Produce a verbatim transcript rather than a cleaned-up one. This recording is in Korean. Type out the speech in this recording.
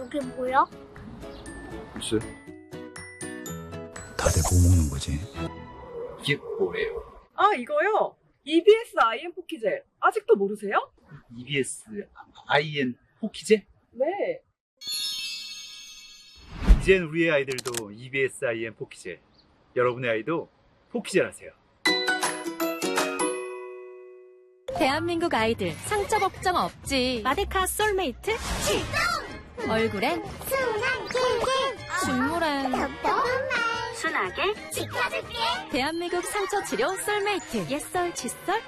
그게 뭐야? 글쎄. 다들 뭐 먹는 거지? 이게 뭐예요? 아, 이거요? 이비에스 아이엔 포키젤. 아직도 모르세요? 이비에스 아이엔 포키제? 네. 이젠 우리의 아이들도 이비에스 아이엔 포키젤. 여러분의 아이도 포키젤 하세요. 대한민국 아이들 상처 걱정 없지. 마데카 솔메이트 출동! 얼굴엔 순한 꿀꿀 중물엔 똑똑한 말 순하게 지켜줄게. 대한민국 상처 치료 솔메이트. 옛설 칫솔